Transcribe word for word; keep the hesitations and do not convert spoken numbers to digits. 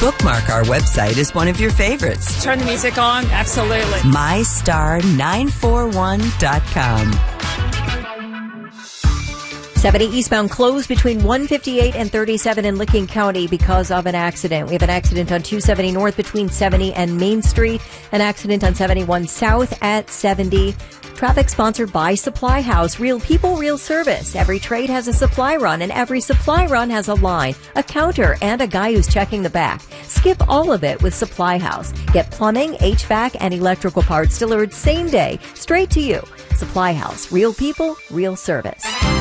bookmark our website as one of your favorites. Turn the music on. Absolutely. my star nine four one dot com. seventy eastbound closed between one fifty-eight and thirty-seven in Licking County because of an accident. We have an accident on two seventy north between seventy and Main Street. An accident on seventy-one south at seventy. Traffic sponsored by Supply House. Real people, real service. Every trade has a supply run, and every supply run has a line, a counter, and a guy who's checking the back. Skip all of it with Supply House. Get plumbing, H V A C, and electrical parts delivered same day, straight to you. Supply House. Real people, real service.